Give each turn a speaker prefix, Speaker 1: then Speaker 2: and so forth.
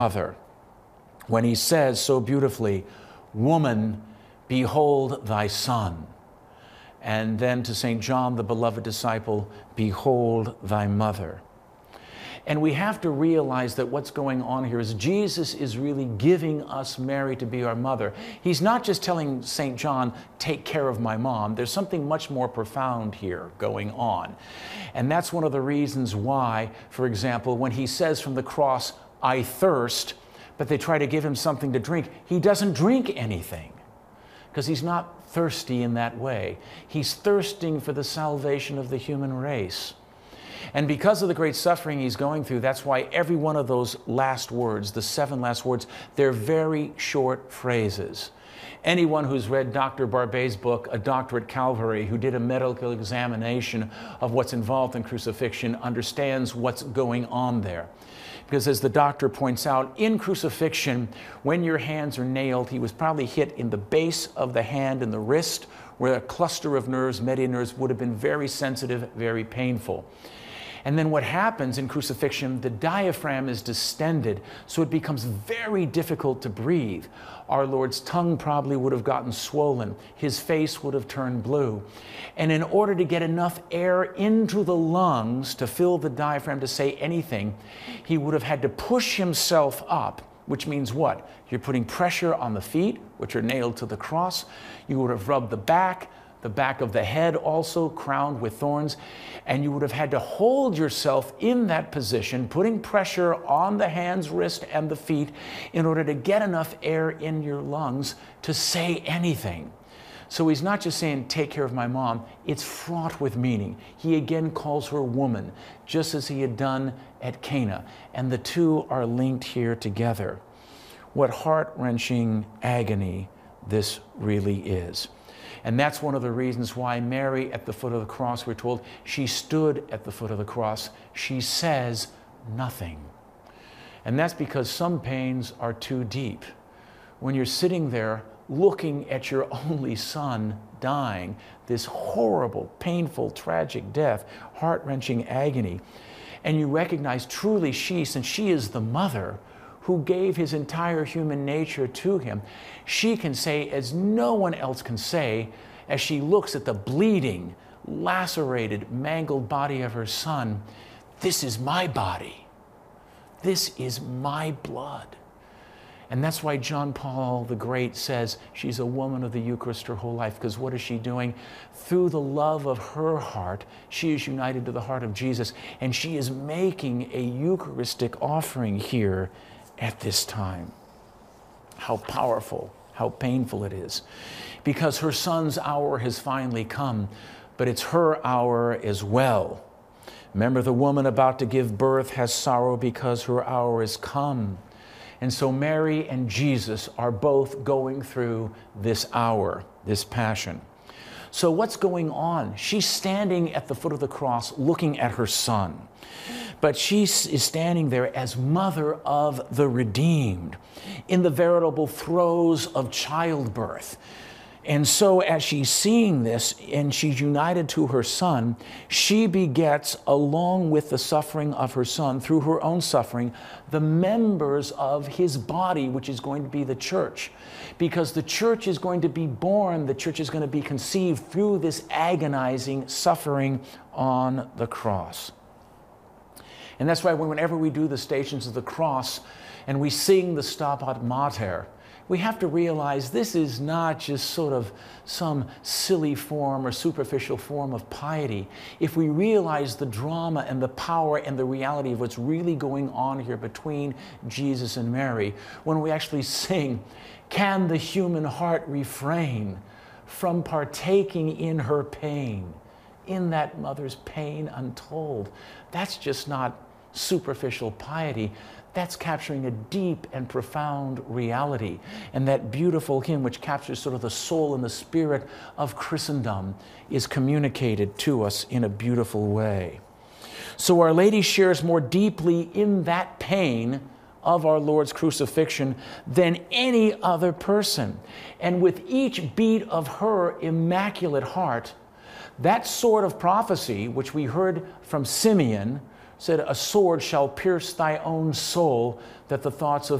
Speaker 1: Father, when he says so beautifully, "Woman, behold thy son." And then to St. John, the beloved disciple, "Behold thy mother." And we have to realize that what's going on here is Jesus is really giving us Mary to be our mother. He's not just telling St. John, "Take care of my mom." There's something much more profound here going on. And that's one of the reasons why, for example, when he says from the cross, "I thirst," but they try to give him something to drink, he doesn't drink anything because he's not thirsty in that way. He's thirsting for the salvation of the human race. And because of the great suffering he's going through, that's why every one of those last words, the 7 last words, they're very short phrases. Anyone who's read Dr. Barbet's book, A Doctor at Calvary, who did a medical examination of what's involved in crucifixion, understands what's going on there. Because as the doctor points out, in crucifixion, when your hands are nailed, he was probably hit in the base of the hand and the wrist, where a cluster of nerves, median nerves, would have been very sensitive, very painful. And then what happens in crucifixion, the diaphragm is distended, so it becomes very difficult to breathe. Our Lord's tongue probably would have gotten swollen. His face would have turned blue. And in order to get enough air into the lungs to fill the diaphragm to say anything, he would have had to push himself up, which means what? You're putting pressure on the feet, which are nailed to the cross. You would have rubbed the back of the head also crowned with thorns, and you would have had to hold yourself in that position, putting pressure on the hands, wrist, and the feet in order to get enough air in your lungs to say anything. So he's not just saying, "Take care of my mom." It's fraught with meaning. He again calls her woman, just as he had done at Cana, and the two are linked here together. What heart-wrenching agony this really is. And that's one of the reasons why Mary at the foot of the cross, we're told, she stood at the foot of the cross. She says nothing. And that's because some pains are too deep. When you're sitting there looking at your only son dying, this horrible, painful, tragic death, heart-wrenching agony, and you recognize truly since she is the mother who gave his entire human nature to him, she can say, as no one else can say, as she looks at the bleeding, lacerated, mangled body of her son, "This is my body. This is my blood." And that's why John Paul the Great says she's a woman of the Eucharist her whole life, because what is she doing? Through the love of her heart, she is united to the heart of Jesus, and she is making a Eucharistic offering here at this time. How powerful, how painful it is. Because her son's hour has finally come, but it's her hour as well. Remember, the woman about to give birth has sorrow because her hour has come. And so Mary and Jesus are both going through this hour, this passion. So what's going on? She's standing at the foot of the cross looking at her son. But she is standing there as mother of the redeemed in the veritable throes of childbirth. And so as she's seeing this and she's united to her son, she begets, along with the suffering of her son, through her own suffering, the members of his body, which is going to be the church. Because the church is going to be born, the church is going to be conceived through this agonizing suffering on the cross. And that's why whenever we do the Stations of the Cross and we sing the Stabat Mater, we have to realize this is not just sort of some silly form or superficial form of piety. If we realize the drama and the power and the reality of what's really going on here between Jesus and Mary, when we actually sing, "Can the human heart refrain from partaking in her pain?" In that mother's pain untold. That's just not superficial piety. That's capturing a deep and profound reality. And that beautiful hymn, which captures sort of the soul and the spirit of Christendom, is communicated to us in a beautiful way. So Our Lady shares more deeply in that pain of our Lord's crucifixion than any other person. And with each beat of her immaculate heart, that sort of prophecy, which we heard from Simeon, said, a sword shall pierce thy own soul, that the thoughts of